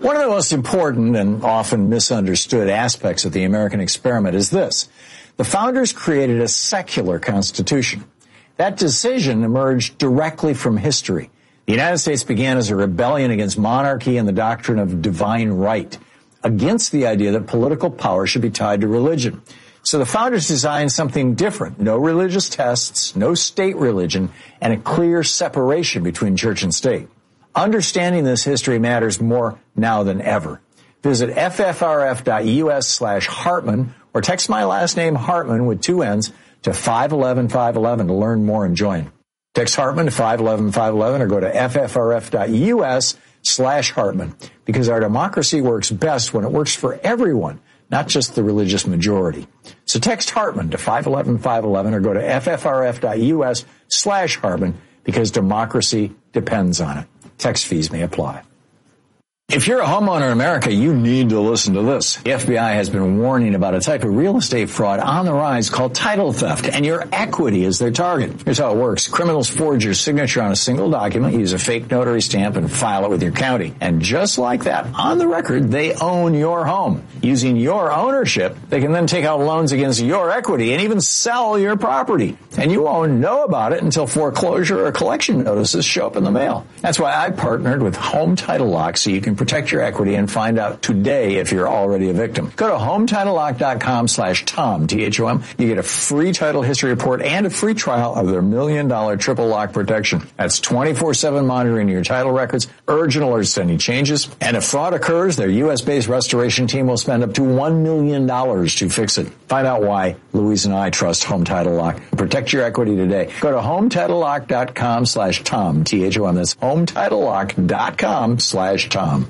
One of the most important and often misunderstood aspects of the American experiment is this. The founders created a secular constitution. That decision emerged directly from history. The United States began as a rebellion against monarchy and the doctrine of divine right, against the idea that political power should be tied to religion. So the founders designed something different. No religious tests, no state religion, and a clear separation between church and state. Understanding this history matters more now than ever. Visit ffrf.us/Hartman or text my last name Hartman with 2 N's to 511-511 to learn more and join. Text Hartman to 511-511 or go to ffrf.us/Hartman because our democracy works best when it works for everyone, not just the religious majority. So text Hartman to 511-511 or go to ffrf.us/Hartman because democracy depends on it. Text fees may apply. If you're a homeowner in America, you need to listen to this. The FBI has been warning about a type of real estate fraud on the rise called title theft, and your equity is their target. Here's how it works. Criminals forge your signature on a single document, use a fake notary stamp, and file it with your county. And just like that, on the record, they own your home. Using your ownership, they can then take out loans against your equity and even sell your property. And you won't know about it until foreclosure or collection notices show up in the mail. That's why I partnered with Home Title Lock so you can protect your equity and find out today if you're already a victim. Go to HometitleLock.com/Tom, T-H-O-M. You get a free title history report and a free trial of their $1 million triple lock protection. That's 24/7 monitoring your title records, urgent alerts to any changes. And if fraud occurs, their U.S.-based restoration team will spend up to $1 million to fix it. Find out why Louise and I trust Home Title Lock. Protect your equity today. Go to HometitleLock.com/Tom, T-H-O-M. That's HometitleLock.com/Tom.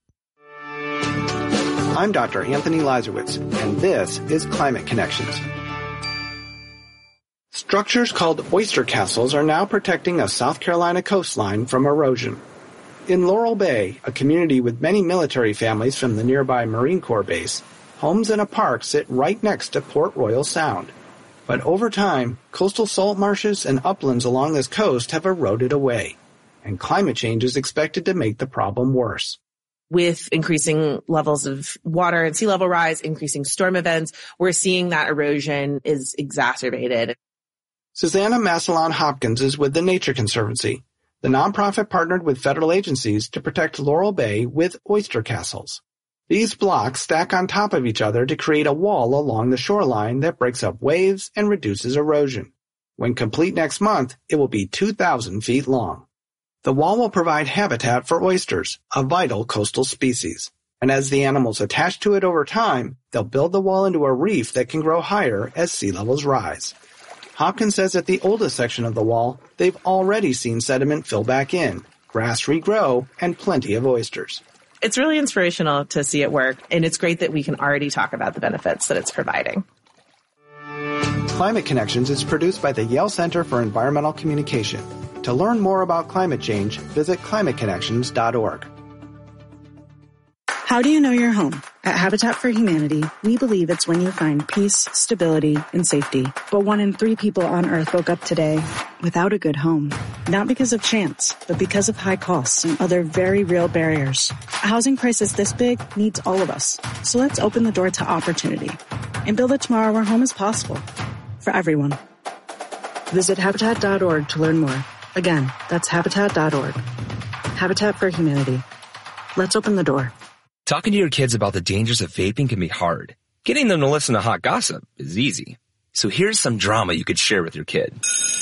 I'm Dr. Anthony Lazarowitz, and this is Climate Connections. Structures called oyster castles are now protecting a South Carolina coastline from erosion. In Laurel Bay, a community with many military families from the nearby Marine Corps base, homes and a park sit right next to Port Royal Sound. But over time, coastal salt marshes and uplands along this coast have eroded away, and climate change is expected to make the problem worse. With increasing levels of water and sea level rise, increasing storm events, we're seeing that erosion is exacerbated. Susanna Massillon Hopkins is with the Nature Conservancy. The nonprofit partnered with federal agencies to protect Laurel Bay with oyster castles. These blocks stack on top of each other to create a wall along the shoreline that breaks up waves and reduces erosion. When complete next month, it will be 2,000 feet long. The wall will provide habitat for oysters, a vital coastal species. And as the animals attach to it over time, they'll build the wall into a reef that can grow higher as sea levels rise. Hopkins says at the oldest section of the wall, they've already seen sediment fill back in, grass regrow, and plenty of oysters. It's really inspirational to see it work, and it's great that we can already talk about the benefits that it's providing. Climate Connections is produced by the Yale Center for Environmental Communication. To learn more about climate change, visit climateconnections.org. How do you know you're home? At Habitat for Humanity, we believe it's when you find peace, stability, and safety. But 1 in 3 people on Earth woke up today without a good home. Not because of chance, but because of high costs and other very real barriers. A housing crisis this big needs all of us. So let's open the door to opportunity and build a tomorrow where home is possible for everyone. Visit Habitat.org to learn more. Again, that's Habitat.org. Habitat for Humanity. Let's open the door. Talking to your kids about the dangers of vaping can be hard. Getting them to listen to hot gossip is easy. So here's some drama you could share with your kid.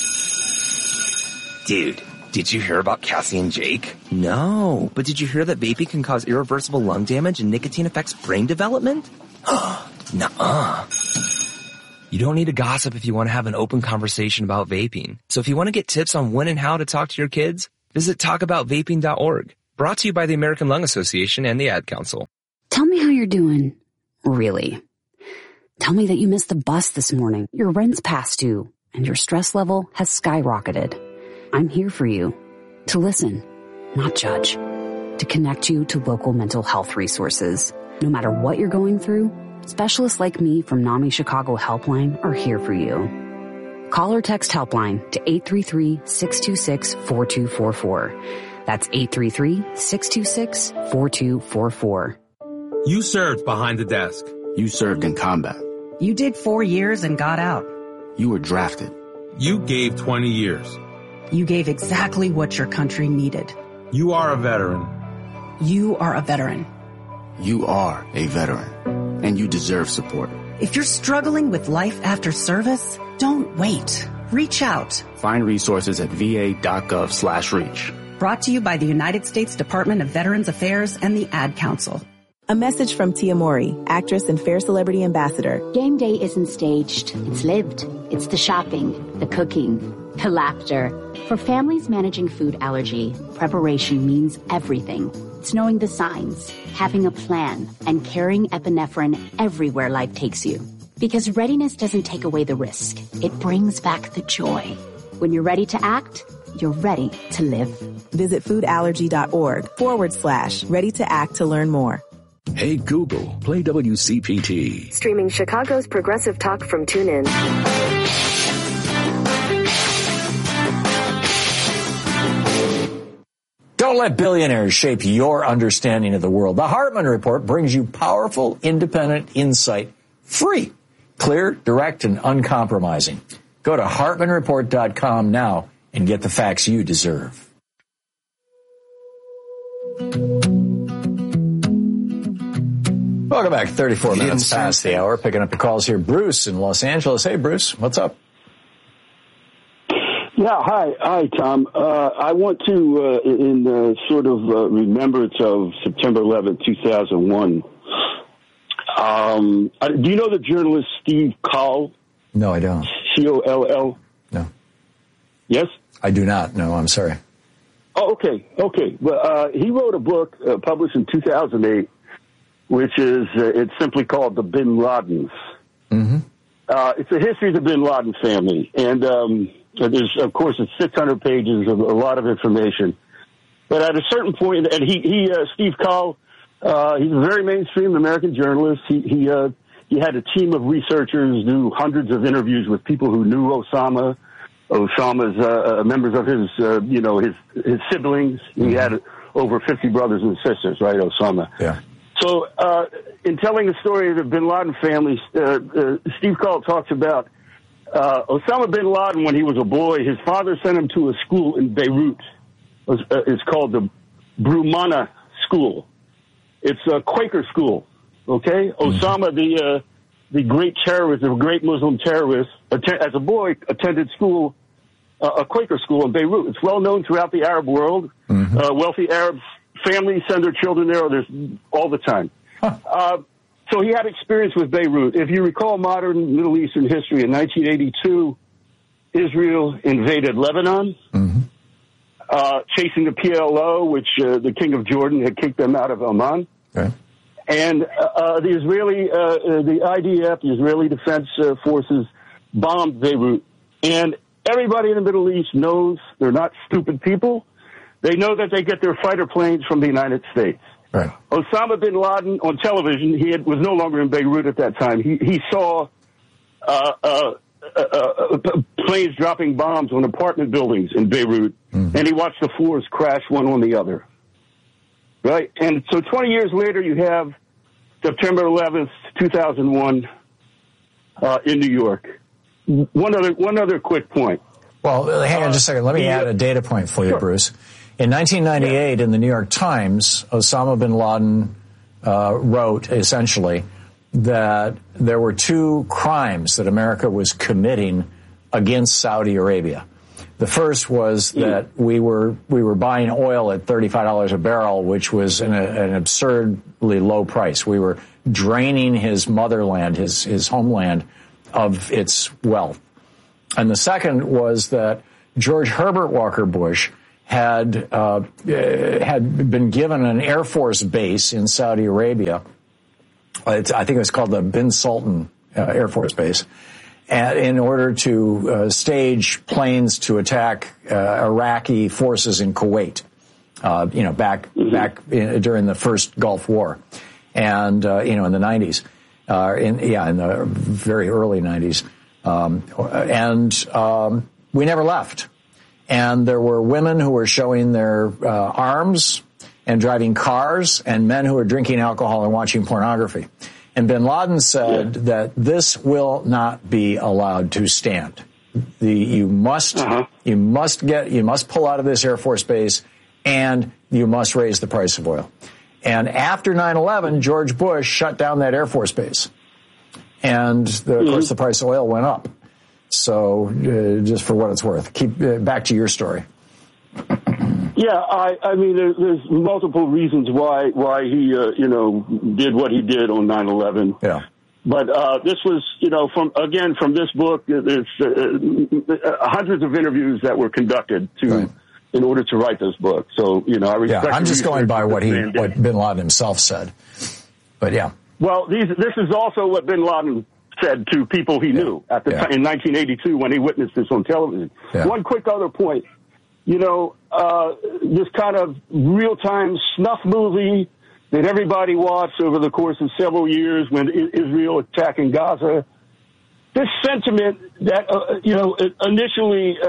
Dude, did you hear about Cassie and Jake? No, but did you hear that vaping can cause irreversible lung damage and nicotine affects brain development? Nuh-uh. You don't need to gossip if you want to have an open conversation about vaping. So if you want to get tips on when and how to talk to your kids, visit talkaboutvaping.org. Brought to you by the American Lung Association and the Ad Council. Tell me how you're doing. Really. Tell me that you missed the bus this morning, your rent's past due, and your stress level has skyrocketed. I'm here for you. To listen, not judge. To connect you to local mental health resources. No matter what you're going through, specialists like me from NAMI Chicago Helpline are here for you. Call or text Helpline to 833-626-4244. That's 833-626-4244. You served behind the desk. You served in combat. You did 4 years and got out. You were drafted. You gave 20 years. You gave exactly what your country needed. You are a veteran. You are a veteran. You are a veteran, and you deserve support. If you're struggling with life after service, don't wait. Reach out. Find resources at va.gov/reach. Brought to you by the United States Department of Veterans Affairs and the Ad Council. A message from Tia Mowry, actress and Fair Celebrity Ambassador. Game day isn't staged. It's lived. It's the shopping, the cooking, the laughter. For families managing food allergy, preparation means everything. It's knowing the signs, having a plan, and carrying epinephrine everywhere life takes you. Because readiness doesn't take away the risk. It brings back the joy. When you're ready to act, you're ready to live. Visit foodallergy.org/ready to act to learn more. Hey Google, play WCPT. Streaming Chicago's progressive talk from TuneIn. Don't let billionaires shape your understanding of the world. The Hartman Report brings you powerful, independent insight, free, clear, direct, and uncompromising. Go to hartmanreport.com now and get the facts you deserve. Welcome back. 34 minutes past the hour. Picking up the calls here. Bruce in Los Angeles. Hey, Bruce. What's up? Yeah, hi, Tom. I want to, in sort of remembrance of September 11th, 2001, do you know the journalist Steve Coll? No, I don't. Coll? No. Yes? I do not. No, I'm sorry. Oh, okay. Well, he wrote a book published in 2008, which is, it's simply called The Bin Ladens. Mm-hmm. It's a history of the Bin Laden family. And there's, of course, it's 600 pages of a lot of information. But at a certain point, and Steve Coll, he's a very mainstream American journalist. He had a team of researchers do hundreds of interviews with people who knew Osama's members of his siblings. He had over 50 brothers and sisters, right, Osama? Yeah. So, in telling the story of the Bin Laden family, Steve Coll talks about Osama bin Laden, when he was a boy, his father sent him to a school in Beirut. It's called the Brumana School. It's a Quaker school, okay? Osama, the great terrorist, the great Muslim terrorist, as a boy, attended school, a Quaker school in Beirut. It's well known throughout the Arab world. Wealthy Arab families send their children there all the time. So he had experience with Beirut. If you recall modern Middle Eastern history, in 1982, Israel invaded Lebanon, chasing the PLO, which the King of Jordan had kicked them out of Oman. Okay. And the IDF, the Israeli Defense Forces, bombed Beirut. And everybody in the Middle East knows they're not stupid people. They know that they get their fighter planes from the United States. Right. Osama bin Laden on television, was no longer in Beirut at that time. He saw planes dropping bombs on apartment buildings in Beirut, and he watched the floors crash one on the other. Right? And so 20 years later, you have September 11th, 2001, in New York. One other quick point. Well, hang on just a second. Let me add a data point for you, sure. Bruce. In 1998, in the New York Times, Osama bin Laden wrote, essentially, that there were two crimes that America was committing against Saudi Arabia. The first was that we were buying oil at $35 a barrel, which was an absurdly low price. We were draining his motherland, his homeland, of its wealth. And the second was that George Herbert Walker Bush had been given an Air Force base in Saudi Arabia. I think it was called the Bin Sultan Air Force Base, in order to stage planes to attack Iraqi forces in Kuwait. Back during the first Gulf War, and in the 90s, in the very early 90s, we never left. And there were women who were showing their arms and driving cars, and men who were drinking alcohol and watching pornography. And bin Laden said that this will not be allowed to stand. You must pull out of this Air Force base, and you must raise the price of oil. And after 9/11, George Bush shut down that Air Force base. And, of course, the price of oil went up. So just for what it's worth, keep back to your story. Yeah, I mean, there's multiple reasons why he, did what he did on 9/11. Yeah. But this was, from this book, there's hundreds of interviews that were conducted in order to write this book. So, I respect. Yeah, I'm just going by what bin Laden himself said. But yeah. Well, this is also what bin Laden said to people he knew at the time in 1982 when he witnessed this on television. Yeah. One quick other point. This kind of real-time snuff movie that everybody watched over the course of several years when Israel attacking Gaza. This sentiment that, initially,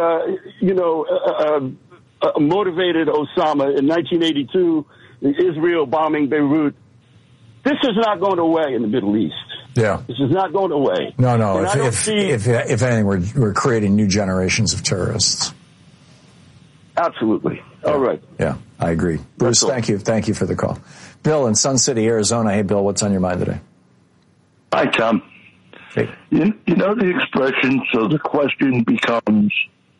motivated Osama in 1982, Israel bombing Beirut. This is not going away in the Middle East. Yeah. This is not going away. No. If anything, we're creating new generations of terrorists. Absolutely. All right. Yeah, I agree. Bruce, thank you. Thank you for the call. Bill in Sun City, Arizona. Hey, Bill, what's on your mind today? Hi, Tom. Hey. You know the expression, so the question becomes,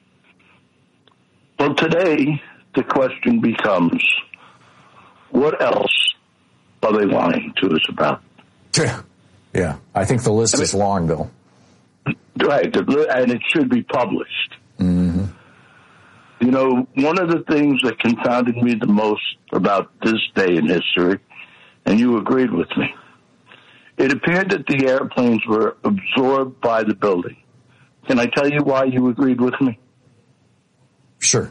well, today the question becomes, what else are they lying to us about? Yeah, I think the list is long, Bill. Right, and it should be published. Mm-hmm. One of the things that confounded me the most about this day in history, and you agreed with me, it appeared that the airplanes were absorbed by the building. Can I tell you why you agreed with me? Sure.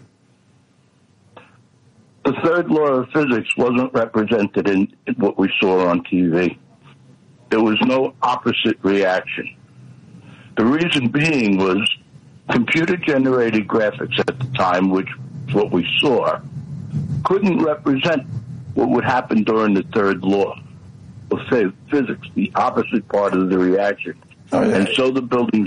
The third law of physics wasn't represented in what we saw on TV. There was no opposite reaction. The reason being was computer-generated graphics at the time, which is what we saw, couldn't represent what would happen during the third law of physics, the opposite part of the reaction. Oh, yeah. And so the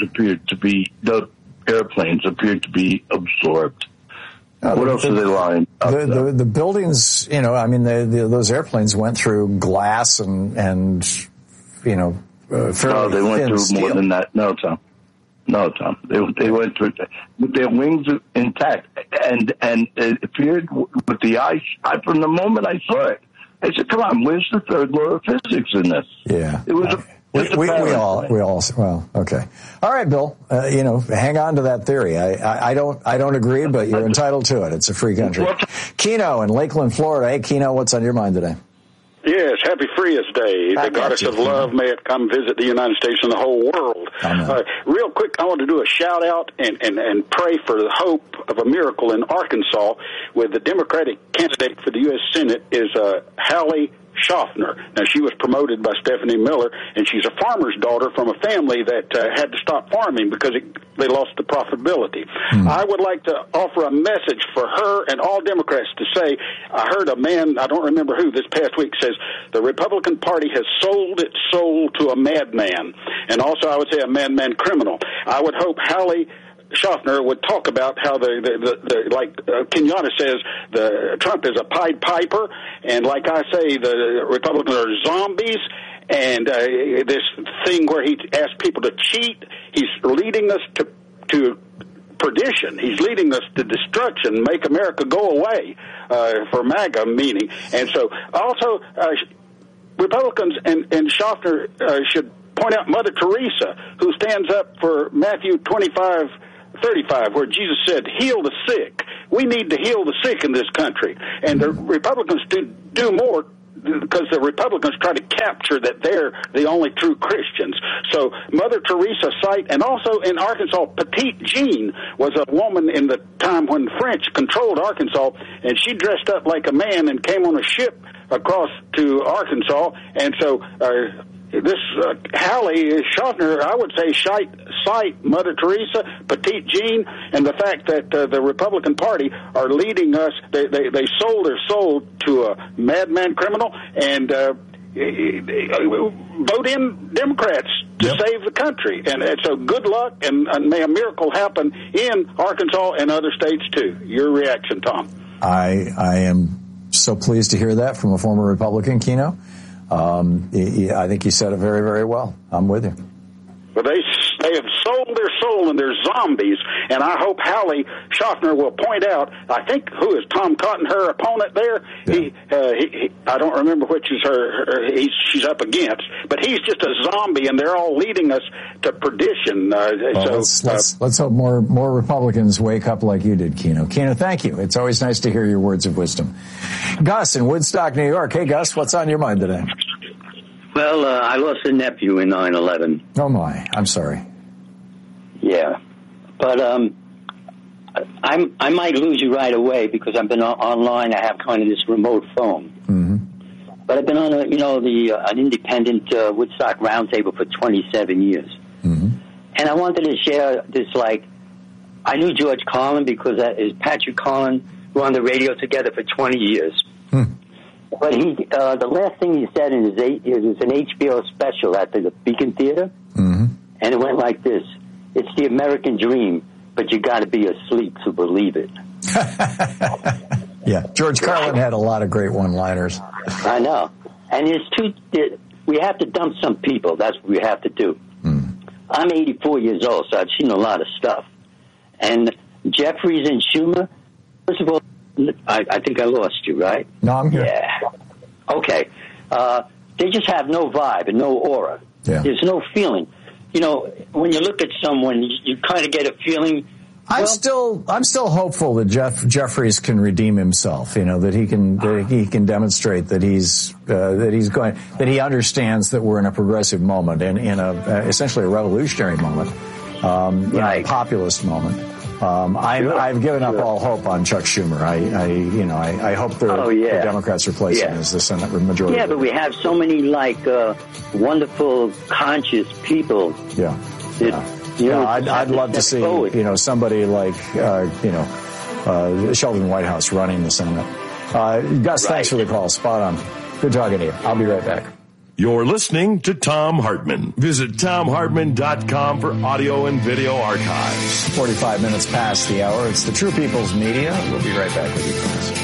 airplanes appeared to be absorbed. What else are they lying about? The buildings, those airplanes went through glass and fairly they went through steel. more than that. No, Tom. They went through with their wings intact, and it appeared with the eyes. From the moment I saw it, I said, "Come on, where's the third law of physics in this?" Yeah, it was. Okay. All right, Bill. Hang on to that theory. I don't agree, but you're entitled to it. It's a free country. Keno in Lakeland, Florida. Hey, Keno, what's on your mind today? Yes, happy Frias Day. The goddess of love may it come visit the United States and the whole world. Real quick, I want to do a shout out and pray for the hope of a miracle in Arkansas with the Democratic candidate for the U.S. Senate is Hallie Schaffner. Now, she was promoted by Stephanie Miller, and she's a farmer's daughter from a family that had to stop farming because they lost the profitability. I would like to offer a message for her and all Democrats to say, I heard a man, I don't remember who, this past week says, the Republican Party has sold its soul to a madman, and also I would say a madman criminal. I would hope Hallie Schaffner would talk about how like Kenyatta says, Trump is a Pied Piper, and like I say, the Republicans are zombies, and this thing where he asks people to cheat, he's leading us to perdition. He's leading us to destruction, make America go away, for MAGA meaning. And so also Republicans and Schaffner should point out Mother Teresa, who stands up for Matthew 25:35, where Jesus said, heal the sick. We need to heal the sick in this country. And the Republicans do more because the Republicans try to capture that they're the only true Christians. So Mother Teresa cite, and also in Arkansas, Petite Jean was a woman in the time when the French controlled Arkansas, and she dressed up like a man and came on a ship across to Arkansas. And so Hallie Schaffner, I would say, cite Mother Teresa, Petite Jean, and the fact that the Republican Party are leading us. They sold their soul to a madman criminal, and vote in Democrats to save the country. And so good luck, and may a miracle happen in Arkansas and other states, too. Your reaction, Tom? I am so pleased to hear that from a former Republican, Keno. I think you said it very, very well. I'm with you. But they have sold their soul, and they're zombies. And I hope Hallie Schaffner will point out, I think, who is Tom Cotton, her opponent there? Yeah. I don't remember which is she's up against. But he's just a zombie, and they're all leading us to perdition. Let's hope more Republicans wake up like you did, Keno. Keno, thank you. It's always nice to hear your words of wisdom. Gus in Woodstock, New York. Hey, Gus, what's on your mind today? Well, I lost a nephew in 9/11. Oh, my. I'm sorry. Yeah. But I might lose you right away because I've been online. I have kind of this remote phone. Mm-hmm. But I've been on an independent Woodstock roundtable for 27 years. Mm-hmm. And I wanted to share this, I knew George Carlin because Patrick Carlin were on the radio together for 20 years. But the last thing he said it was an HBO special at the Beacon Theater, mm-hmm. and it went like this: "It's the American dream, but you got to be asleep to believe it." Yeah, George Carlin had a lot of great one-liners. I know, and we have to dump some people. That's what we have to do. I'm 84 years old, so I've seen a lot of stuff. And Jeffries and Schumer, first of all, I think I lost you, right? No, I'm here. Yeah. Okay. They just have no vibe and no aura. Yeah. There's no feeling. When you look at someone, you kind of get a feeling. I'm still hopeful that Jeffries can redeem himself. That he can demonstrate that that he understands that we're in a progressive moment and in essentially a revolutionary moment, right. A populist moment. I've given up all hope on Chuck Schumer. I hope the Democrats replace him as the Senate majority. Yeah, but we have so many wonderful, conscious people. Yeah. I'd love to see somebody like Sheldon Whitehouse running the Senate. Gus, thanks for the call. Spot on. Good talking to you. I'll be right back. You're listening to Thom Hartmann. Visit ThomHartmann.com for audio and video archives. 45 minutes past the hour. It's the True People's Media. We'll be right back with you guys.